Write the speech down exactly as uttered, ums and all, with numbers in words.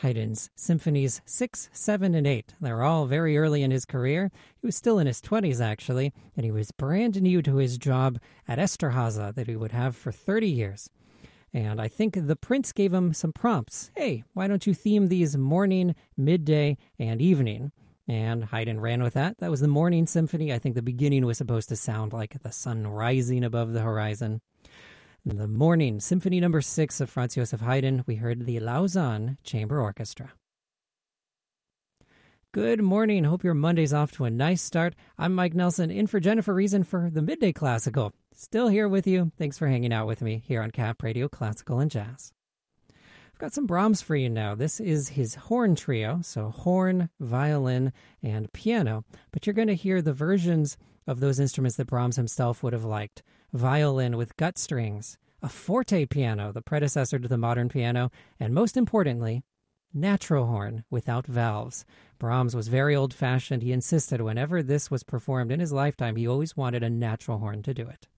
Haydn's Symphonies six, seven, and eight. They were all very early in his career. He was still in his twenties, actually, and he was brand new to his job at Esterhazy that he would have for thirty years. And I think the prince gave him some prompts. Hey, why don't you theme these morning, midday, and evening? And Haydn ran with that. That was the Morning Symphony. I think the beginning was supposed to sound like the sun rising above the horizon. The Morning Symphony number six of Franz Joseph Haydn, we heard the Lausanne Chamber Orchestra. Good morning. Hope your Monday's off to a nice start. I'm Mike Nelson, in for Jennifer Reason for the Midday Classical. Still here with you. Thanks for hanging out with me here on Cap Radio Classical and Jazz. I've got some Brahms for you now. This is his horn trio, so horn, violin, and piano. But you're going to hear the versions of those instruments that Brahms himself would have liked. Violin with gut strings, a forte piano, the predecessor to the modern piano, and most importantly, natural horn without valves. Brahms was very old-fashioned. He insisted whenever this was performed in his lifetime, he always wanted a natural horn to do it.